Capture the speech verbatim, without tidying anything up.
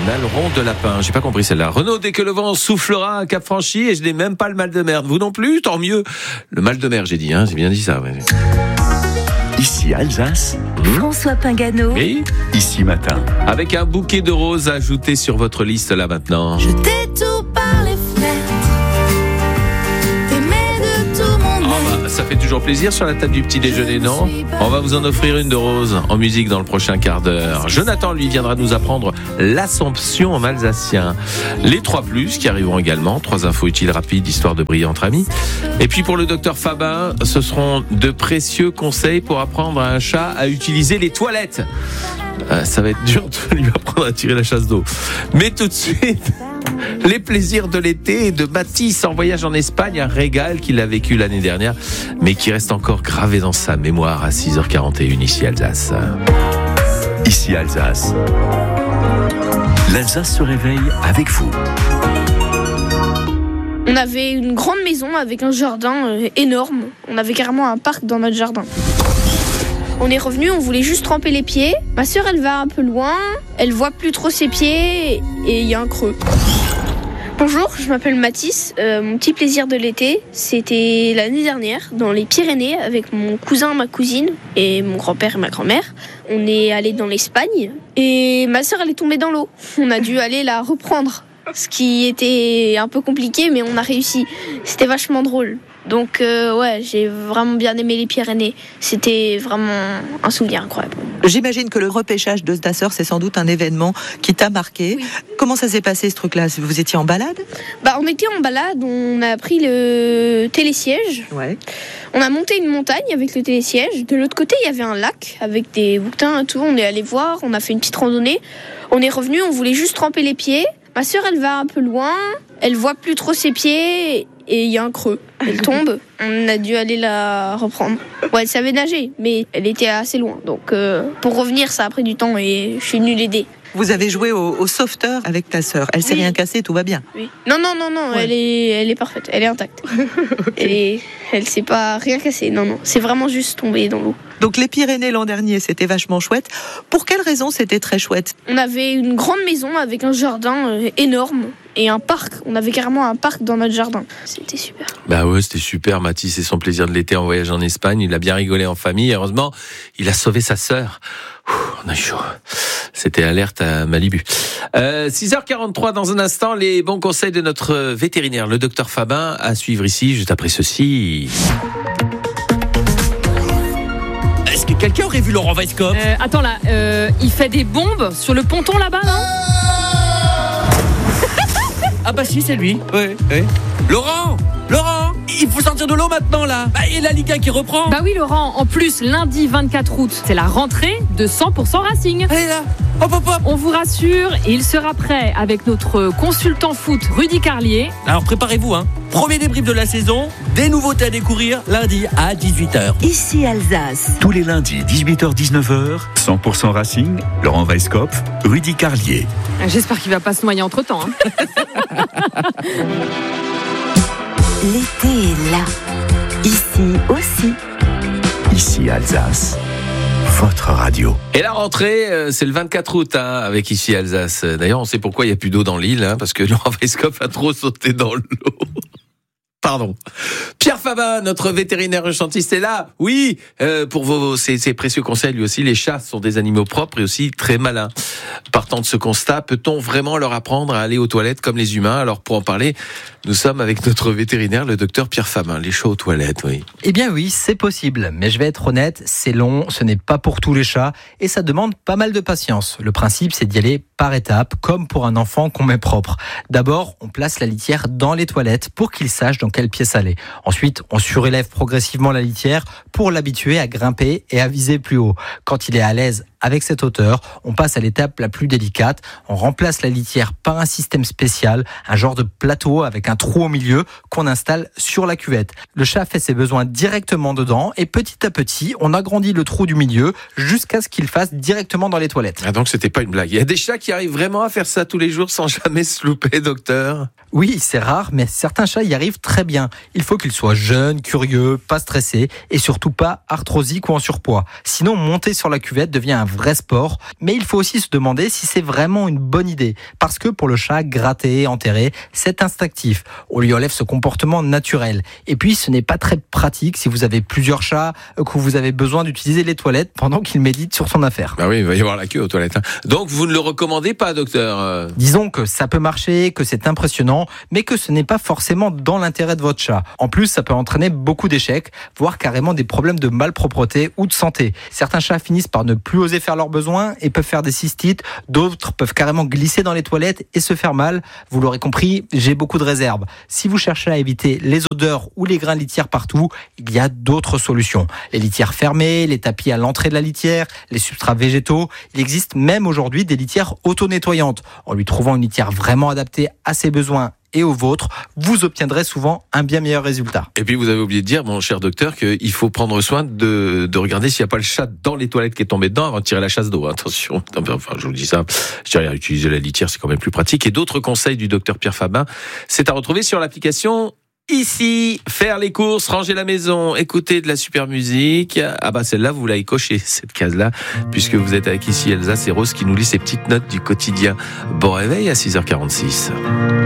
Aileron de lapin. J'ai pas compris celle-là. Renaud, dès que le vent soufflera, cap franchi, et je n'ai même pas le mal de mer. Vous non plus, tant mieux. Le mal de mer, j'ai dit, hein, j'ai bien dit ça. Ouais. Ici Alsace. François Pingano. Oui. Ici Matin. Avec un bouquet de roses ajouté sur votre liste là maintenant. Je t'ai tout par les fenêtres. T'aimais de tout mon Oh bah, ça fait toujours plaisir sur la table du petit déjeuner, non ? On va vous en offrir une de rose en musique dans le prochain quart d'heure. Jonathan, lui, viendra nous apprendre l'Assomption en alsacien. Les trois plus qui arriveront également. Trois infos utiles rapides, histoire de briller entre amis. Et puis pour le docteur Fabin, ce seront de précieux conseils pour apprendre à un chat à utiliser les toilettes. Euh, ça va être dur de lui apprendre à tirer la chasse d'eau. Mais tout de suite, les plaisirs de l'été et de Mathis en voyage en Espagne, un régal qu'il a vécu l'année dernière, mais qui reste encore gravé dans sa mémoire à six heures quarante et une ici Alsace. Ici Alsace. L'Alsace se réveille avec vous. On avait une grande maison avec un jardin euh, énorme. On avait carrément un parc dans notre jardin. On est revenu, on voulait juste tremper les pieds. Ma sœur, elle va un peu loin, elle voit plus trop ses pieds et il y a un creux. Bonjour, je m'appelle Mathis. Euh, mon petit plaisir de l'été, c'était l'année dernière dans les Pyrénées avec mon cousin, ma cousine et mon grand-père et ma grand-mère. On est allé dans l'Espagne et ma sœur, elle est tombée dans l'eau. On a dû aller la reprendre, ce qui était un peu compliqué, mais on a réussi. C'était vachement drôle. Donc euh, ouais, j'ai vraiment bien aimé les Pyrénées. C'était vraiment un souvenir incroyable. J'imagine que le repêchage de ta sœur, c'est sans doute un événement qui t'a marqué. Oui. Comment ça s'est passé ce truc-là ? Vous étiez en balade ? Bah, on était en balade, on a pris le télésiège. Ouais. On a monté une montagne avec le télésiège. De l'autre côté, il y avait un lac avec des bouquetins et tout. On est allé voir, on a fait une petite randonnée. On est revenu, on voulait juste tremper les pieds. Ma sœur, elle va un peu loin, elle voit plus trop ses pieds et il y a un creux. Elle tombe, on a dû aller la reprendre. Ouais, elle savait nager, mais elle était assez loin. Donc euh, pour revenir, ça a pris du temps et je suis venue l'aider. Vous avez joué au, au sauveteur avec ta sœur. Elle s'est oui. rien cassée, tout va bien. Oui. Non, non, non, non, ouais. elle est, elle est parfaite, elle est intacte. Okay. Elle est, elle s'est pas rien cassée. Non, non, c'est vraiment juste tombé dans l'eau. Donc les Pyrénées l'an dernier, c'était vachement chouette. Pour quelle raison c'était très chouette ? On avait une grande maison avec un jardin euh, énorme et un parc. On avait carrément un parc dans notre jardin. C'était super. Bah ouais, c'était super. Mathis et son plaisir de l'été en voyage en Espagne. Il a bien rigolé en famille. Heureusement, il a sauvé sa sœur. Ouh, on a eu chaud. C'était alerte à Malibu. Euh, six heures quarante-trois dans un instant, les bons conseils de notre vétérinaire, le docteur Fabin, à suivre ici, juste après ceci. Est-ce que quelqu'un aurait vu Laurent Weisskopf ? euh, Attends là, euh, il fait des bombes sur le ponton là-bas, non ? Ah bah si, c'est lui. Ouais, ouais. Laurent Laurent Il faut sortir de l'eau maintenant là. Bah, et la Ligue un qui reprend. Bah oui Laurent, en plus lundi vingt-quatre août, c'est la rentrée de cent pour cent Racing. Allez là, hop hop hop. On vous rassure, il sera prêt avec notre consultant foot Rudy Carlier. Alors préparez-vous hein. Premier débrief de la saison, des nouveautés à découvrir lundi à dix-huit heures. Ici Alsace. Tous les lundis dix-huit heures dix-neuf heures, cent pour cent Racing, Laurent Weisskopf, Rudy Carlier. J'espère qu'il va pas se noyer entre-temps hein. L'été est là. Ici aussi. Ici Alsace. Votre radio. Et la rentrée, euh, c'est le vingt-quatre août hein, avec Ici Alsace. D'ailleurs, on sait pourquoi il n'y a plus d'eau dans l'île, hein, parce que Laurent Weisskopf a trop sauté dans l'eau. Pardon. Pierre Fabin, notre vétérinaire urgentiste, est là. Oui, euh, pour vos ces, ces précieux conseils, lui aussi. Les chats sont des animaux propres et aussi très malins. Partant de ce constat, peut-on vraiment leur apprendre à aller aux toilettes comme les humains ? Alors pour en parler, nous sommes avec notre vétérinaire, le docteur Pierre Fabin. Les chats aux toilettes, oui. Eh bien oui, c'est possible. Mais je vais être honnête, c'est long, ce n'est pas pour tous les chats et ça demande pas mal de patience. Le principe, c'est d'y aller par étapes, comme pour un enfant qu'on met propre. D'abord, on place la litière dans les toilettes pour qu'il sache dans quelle pièce aller. Ensuite, on surélève progressivement la litière pour l'habituer à grimper et à viser plus haut. Quand il est à l'aise avec cette hauteur, on passe à l'étape la plus délicate. On remplace la litière par un système spécial, un genre de plateau avec un trou au milieu qu'on installe sur la cuvette. Le chat fait ses besoins directement dedans et petit à petit, on agrandit le trou du milieu jusqu'à ce qu'il fasse directement dans les toilettes. Ah donc c'était pas une blague. Il y a des chats qui arrivent vraiment à faire ça tous les jours sans jamais se louper, docteur ? Oui, c'est rare, mais certains chats y arrivent très bien. Il faut qu'ils soient jeunes, curieux, pas stressés et surtout pas arthrosiques ou en surpoids. Sinon, monter sur la cuvette devient un vrai sport, mais il faut aussi se demander si c'est vraiment une bonne idée. Parce que pour le chat, gratter, enterrer, c'est instinctif. On lui enlève ce comportement naturel. Et puis, ce n'est pas très pratique si vous avez plusieurs chats, que vous avez besoin d'utiliser les toilettes pendant qu'il médite sur son affaire. Bah oui, il va y avoir la queue aux toilettes. Hein. Donc, vous ne le recommandez pas, docteur ? Disons que ça peut marcher, que c'est impressionnant, mais que ce n'est pas forcément dans l'intérêt de votre chat. En plus, ça peut entraîner beaucoup d'échecs, voire carrément des problèmes de malpropreté ou de santé. Certains chats finissent par ne plus oser faire leurs besoins et peuvent faire des cystites. D'autres peuvent carrément glisser dans les toilettes et se faire mal. Vous l'aurez compris, j'ai beaucoup de réserves. Si vous cherchez à éviter les odeurs ou les grains de litière partout, il y a d'autres solutions. Les litières fermées, les tapis à l'entrée de la litière, les substrats végétaux. Il existe même aujourd'hui des litières auto-nettoyantes. En lui trouvant une litière vraiment adaptée à ses besoins et aux vôtres, vous obtiendrez souvent un bien meilleur résultat. Et puis vous avez oublié de dire, mon cher docteur, qu'il faut prendre soin de, de regarder s'il n'y a pas le chat dans les toilettes qui est tombé dedans avant de tirer la chasse d'eau. Attention, enfin je vous dis ça, je dirais utiliser la litière, c'est quand même plus pratique. Et d'autres conseils du docteur Pierre Fabin, c'est à retrouver sur l'application Ici. Faire les courses, ranger la maison, écouter de la super musique. Ah bah celle-là, vous l'avez coché, cette case-là, puisque vous êtes avec Ici Elsa, c'est Rose qui nous lit ses petites notes du quotidien. Bon réveil à six heures quarante-six.